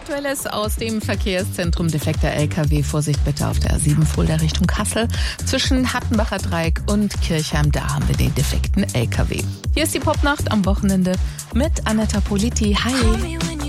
Aktuelles aus dem Verkehrszentrum. Defekter LKW. Vorsicht bitte auf der A7 Fulda Richtung Kassel. Zwischen Hattenbacher Dreieck und Kirchheim, da haben wir den defekten LKW. Hier ist die Popnacht am Wochenende mit Anetta Politi. Hi!